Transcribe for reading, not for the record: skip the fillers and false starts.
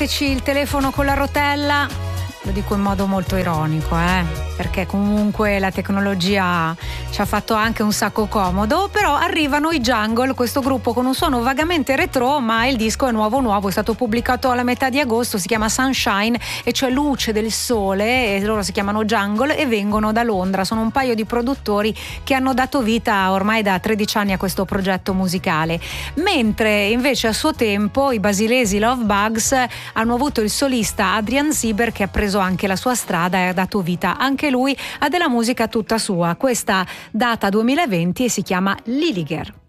metteteci il telefono con la rotella, lo dico in modo molto ironico, perché comunque la tecnologia ci ha fatto anche un sacco comodo, però arrivano i Jungle, questo gruppo con un suono vagamente retro, ma il disco è nuovo, è stato pubblicato alla metà di agosto, si chiama Sunshine e cioè luce del sole, e loro si chiamano Jungle e vengono da Londra, sono un paio di produttori che hanno dato vita ormai da 13 anni a questo progetto musicale, mentre invece a suo tempo i basilesi Love Bugs hanno avuto il solista Adrian Zieber, che ha preso anche la sua strada e ha dato vita anche lui a della musica tutta sua. Questa data 2020 e si chiama Liliger.